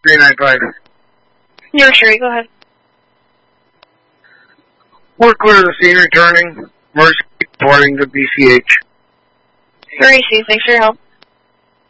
395. Yeah, sure, go ahead. We're clear to the scene returning. Mercy reporting to BCH. Sure, AC, thanks for your help.